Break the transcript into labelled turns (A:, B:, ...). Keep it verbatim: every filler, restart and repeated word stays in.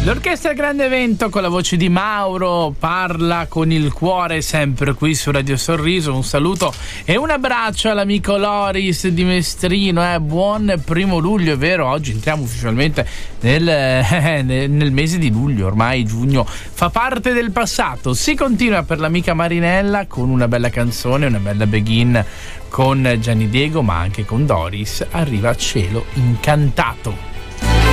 A: L'orchestra Grande Evento con la voce di Mauro parla con il cuore, sempre qui su Radio Sorriso. Un saluto e un abbraccio all'amico Loris di Mestrino. Eh. Buon primo luglio, è vero, oggi entriamo ufficialmente nel, eh, nel mese di luglio, ormai giugno fa parte del passato. Si continua per l'amica Marinella con una bella canzone, una bella begin con Gianni Diego, ma anche con Doris. Arriva Cielo Incantato.